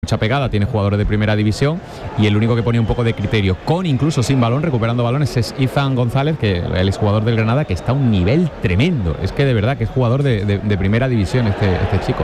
mucha pegada, tiene jugadores de primera división y el único que pone un poco de criterio, con incluso sin balón, recuperando balones, es Izan González, que el exjugador del Granada, que está a un nivel tremendo. Es que de verdad que es jugador de primera división este chico.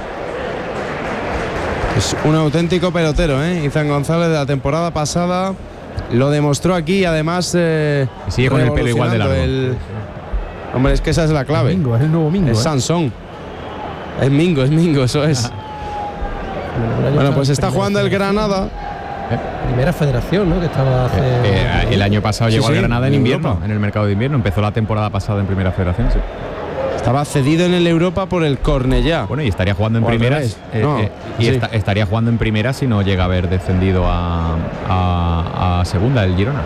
Es un auténtico pelotero, Izan González, de la temporada pasada lo demostró aquí y además sigue con el pelo igual de largo. Hombre, es que esa es la clave. Mingo, es el nuevo Mingo. Es Sansón. Es Mingo, eso es. Bueno, pues está jugando el Granada. Primera federación, ¿no? Que estaba hace... el año pasado llegó al Granada en invierno, Europa. en el mercado de invierno. Empezó la temporada pasada en primera federación, sí. Estaba cedido en el Europa por el Cornellá. Bueno, y estaría jugando en primeras. Estaría jugando en primera si no llega a haber descendido a segunda el Girona.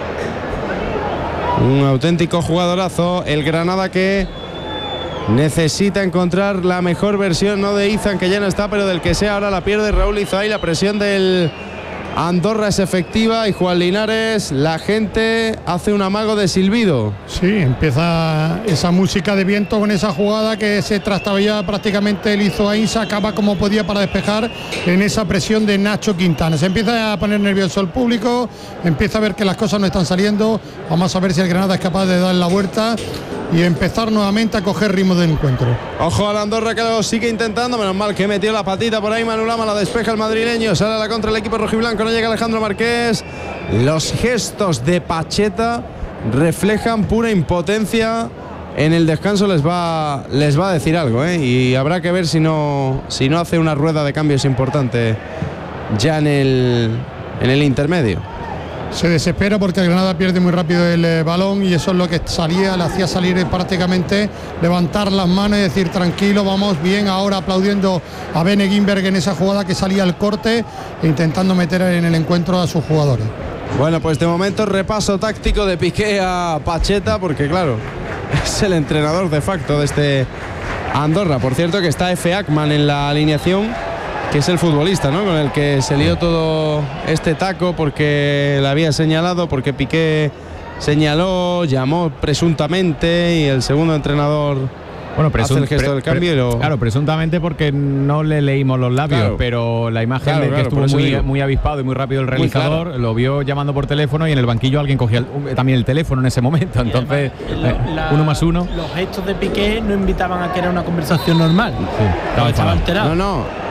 Un auténtico jugadorazo. El Granada que necesita encontrar la mejor versión, no de Izan, que ya no está, pero del que sea. Ahora la pierde Raúl Izay. La presión del Andorra es efectiva y Juan Linares, la gente hace un amago de silbido. Sí, empieza esa música de viento con esa jugada que se trastabilla prácticamente el Izoain, se acaba como podía para despejar en esa presión de Nacho Quintana. Se empieza a poner nervioso el público, empieza a ver que las cosas no están saliendo. Vamos a ver si el Granada es capaz de dar la vuelta y empezar nuevamente a coger ritmo del encuentro. Ojo al Andorra, que lo sigue intentando, menos mal que metió la patita por ahí Manu Lama, la despeja el madrileño, sale a la contra el equipo rojiblanco, no llega Alejandro Marqués. Los gestos de Pacheta reflejan pura impotencia. En el descanso les va a decir algo, y habrá que ver si no hace una rueda de cambios importante ya en el intermedio. Se desespera porque el Granada pierde muy rápido el balón y eso es lo que le hacía salir prácticamente, levantar las manos y decir tranquilo, vamos bien, ahora aplaudiendo a Bene Gimberg en esa jugada que salía al corte e intentando meter en el encuentro a sus jugadores. Bueno, pues de momento repaso táctico de Piqué a Pacheta, porque claro, es el entrenador de facto de este Andorra. Por cierto, que está Efe Akman en la alineación, que es el futbolista, ¿no?, con el que se lió todo este taco, porque le había señalado, porque Piqué señaló, llamó presuntamente y el segundo entrenador hace el gesto del cambio. Claro, presuntamente porque no le leímos los labios, claro, pero la imagen de que estuvo muy avispado y muy rápido el realizador, claro, lo vio llamando por teléfono y en el banquillo alguien cogía también el teléfono en ese momento. Entonces, uno más uno. Los gestos de Piqué no invitaban a que era una conversación normal. Sí, estaba alterado. No.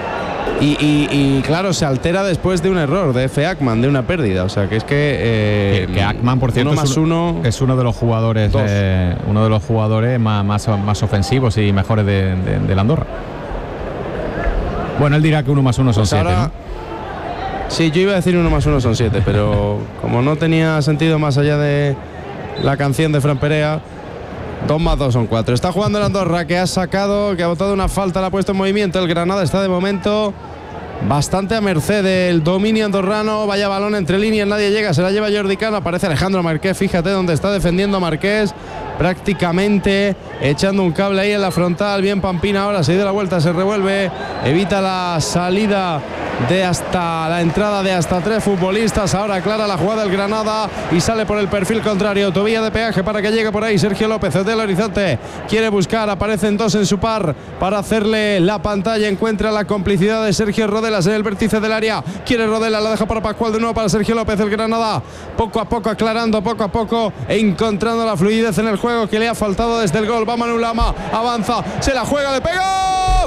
Y claro, se altera después de un error de Efe Akman, de una pérdida. O sea, que es que Akman, por cierto, es uno de los jugadores más ofensivos y mejores de la Andorra. Bueno, él dirá que 1 más 1 son 7, ¿no? Sí, yo iba a decir 1 más 1 son 7, pero como no tenía sentido más allá de la canción de Fran Perea, 2 más 2 son 4. Está jugando el Andorra, que ha botado una falta, la ha puesto en movimiento. El Granada está de momento bastante a merced del dominio andorrano. Vaya balón entre líneas, nadie llega, se la lleva Jordi Cano. Aparece Alejandro Marqués, fíjate dónde está defendiendo Marqués, prácticamente echando un cable ahí en la frontal. Bien Pampina, ahora se dio la vuelta, se revuelve, evita la salida de hasta la entrada de hasta 3 futbolistas. Ahora aclara la jugada del Granada y sale por el perfil contrario, autovía de peaje para que llegue por ahí Sergio López desde el horizonte, quiere buscar, aparecen 2 en su par para hacerle la pantalla, encuentra la complicidad de Sergio Rodelas en el vértice del área, quiere Rodelas, la deja para Pascual, de nuevo para Sergio López. El Granada poco a poco aclarando, poco a poco encontrando la fluidez en el juego que le ha faltado desde el gol. Va Manu Lama, avanza, se la juega, le pega,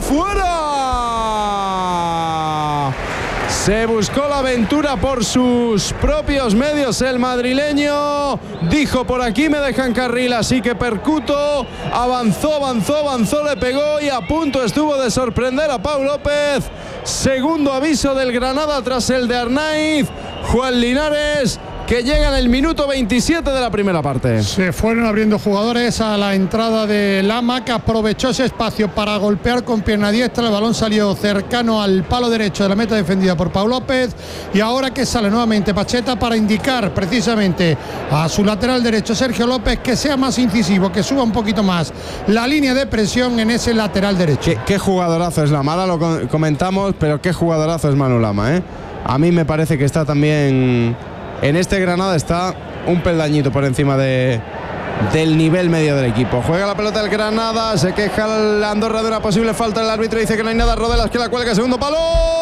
fuera. Se buscó la aventura por sus propios medios el madrileño, dijo por aquí me dejan carril, así que percuto, avanzó, le pegó y a punto estuvo de sorprender a Pau López. Segundo aviso del Granada tras el de Arnaiz. Juan Linares, que llega en el minuto 27 de la primera parte. Se fueron abriendo jugadores a la entrada de Lama, que aprovechó ese espacio para golpear con pierna diestra. El balón salió cercano al palo derecho de la meta defendida por Pau López, y ahora que sale nuevamente Pacheta para indicar precisamente a su lateral derecho Sergio López que sea más incisivo, que suba un poquito más la línea de presión en ese lateral derecho. Qué jugadorazo es Lama, ahora lo comentamos, pero qué jugadorazo es Manu Lama, A mí me parece que está también en este Granada, está un peldañito por encima del nivel medio del equipo. Juega la pelota del Granada, se queja el Andorra de una posible falta, el árbitro dice que no hay nada, Rodelas que la cuelga, segundo palo.